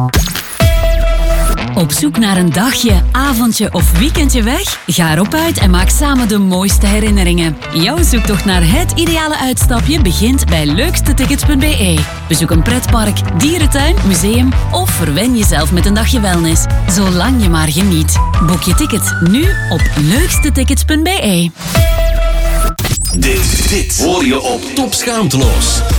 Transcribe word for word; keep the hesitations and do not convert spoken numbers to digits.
Op zoek naar een dagje, avondje of weekendje weg? Ga erop uit en maak samen de mooiste herinneringen. Jouw zoektocht naar het ideale uitstapje begint bij leukstetickets punt b e. Bezoek een pretpark, dierentuin, museum of verwen jezelf met een dagje wellness. Zolang je maar geniet. Boek je ticket nu op leukstetickets punt b e. Dit, dit hoor je op Top Schaamteloos.